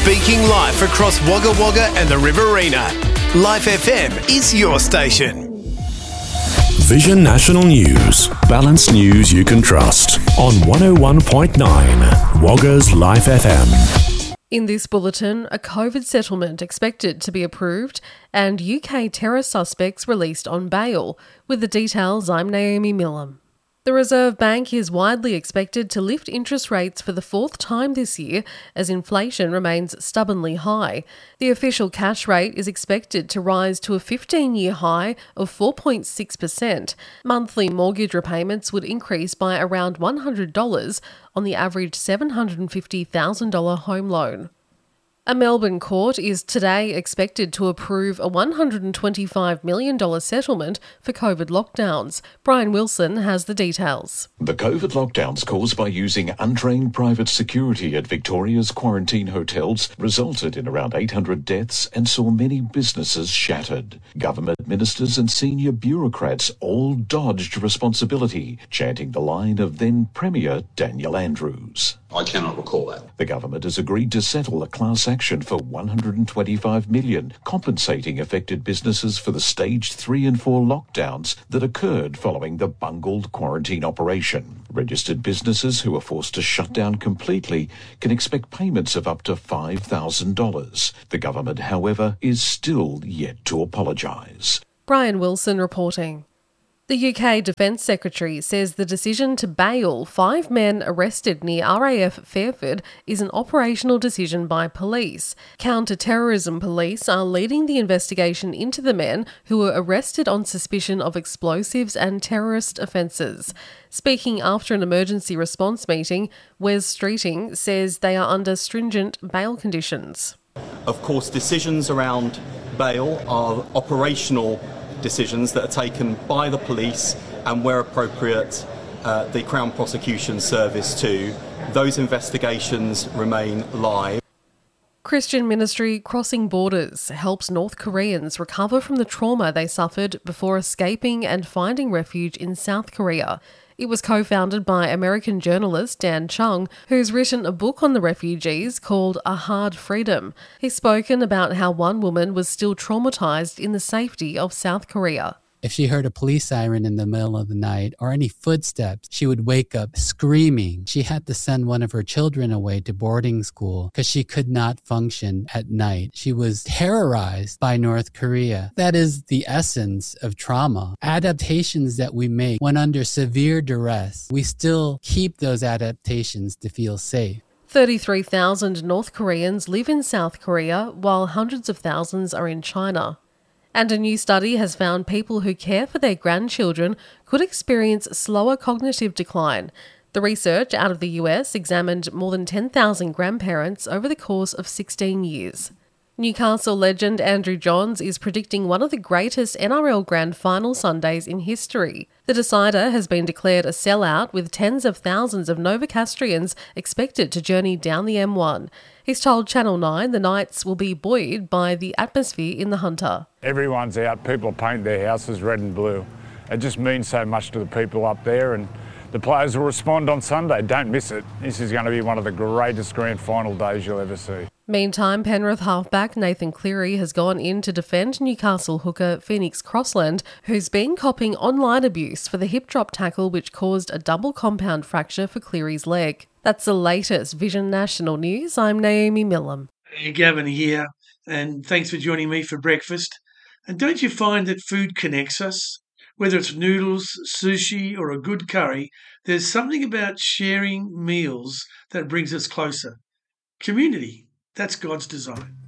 Speaking live across Wagga Wagga and the Riverina, Life FM is your station. Vision National News. Balanced news you can trust. On 101.9 Wagga's Life FM. In this bulletin, a COVID settlement expected to be approved and UK terror suspects released on bail. With the details, I'm Naomi Millam. The Reserve Bank is widely expected to lift interest rates for the fourth time this year as inflation remains stubbornly high. The official cash rate is expected to rise to a 15-year high of 4.6%. Monthly mortgage repayments would increase by around $100 on the average $750,000 home loan. A Melbourne court is today expected to approve a $125 million settlement for COVID lockdowns. Brian Wilson has the details. The COVID lockdowns caused by using untrained private security at Victoria's quarantine hotels resulted in around 800 deaths and saw many businesses shattered. Government ministers and senior bureaucrats all dodged responsibility, chanting the line of then Premier Daniel Andrews. I cannot recall that. The government has agreed to settle a class action for $125 million, compensating affected businesses for the stage 3 and 4 lockdowns that occurred following the bungled quarantine operation. Registered businesses who are forced to shut down completely can expect payments of up to $5,000. The government, however, is still yet to apologise. Brian Wilson reporting. The UK Defence Secretary says the decision to bail 5 men arrested near RAF Fairford is an operational decision by police. Counter-terrorism police are leading the investigation into the men who were arrested on suspicion of explosives and terrorist offences. Speaking after an emergency response meeting, Wes Streeting says they are under stringent bail conditions. Of course, decisions around bail are operational decisions that are taken by the police and, where appropriate, the Crown Prosecution Service too. Those investigations remain live. Christian ministry Crossing Borders helps North Koreans recover from the trauma they suffered before escaping and finding refuge in South Korea. It was co-founded by American journalist Dan Chung, who's written a book on the refugees called A Hard Freedom. He's spoken about how one woman was still traumatised in the safety of South Korea. If she heard a police siren in the middle of the night or any footsteps, she would wake up screaming. She had to send one of her children away to boarding school because she could not function at night. She was terrorized by North Korea. That is the essence of trauma. Adaptations that we make when under severe duress, we still keep those adaptations to feel safe. 33,000 North Koreans live in South Korea, while hundreds of thousands are in China. And a new study has found people who care for their grandchildren could experience slower cognitive decline. The research out of the US examined more than 10,000 grandparents over the course of 16 years. Newcastle legend Andrew Johns is predicting one of the greatest NRL Grand Final Sundays in history. The decider has been declared a sellout, with tens of thousands of Novocastrians expected to journey down the M1. He's told Channel 9 the Knights will be buoyed by the atmosphere in the Hunter. Everyone's out, people paint their houses red and blue. It just means so much to the people up there, and the players will respond on Sunday. Don't miss it. This is going to be one of the greatest grand final days you'll ever see. Meantime, Penrith halfback Nathan Cleary has gone in to defend Newcastle hooker Phoenix Crossland, who's been copping online abuse for the hip drop tackle which caused a double compound fracture for Cleary's leg. That's the latest Vision National News. I'm Naomi Millam. Gavin here, and thanks for joining me for breakfast. And don't you find that food connects us? Whether it's noodles, sushi, or a good curry, there's something about sharing meals that brings us closer. Community, that's God's design.